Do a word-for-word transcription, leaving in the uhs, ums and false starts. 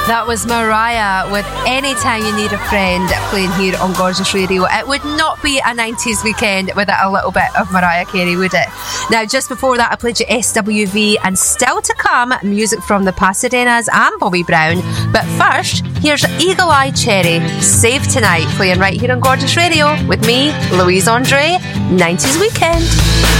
That was Mariah with Anytime You Need a Friend, playing here on Gorgeous Radio. It would not be a nineties weekend without a little bit of Mariah Carey, would it? Now, just before that, I played you S W V, and still to come, music from the Pasadenas and Bobby Brown. But first, here's Eagle Eye Cherry, Save Tonight, playing right here on Gorgeous Radio with me, Louise Andre, nineties Weekend.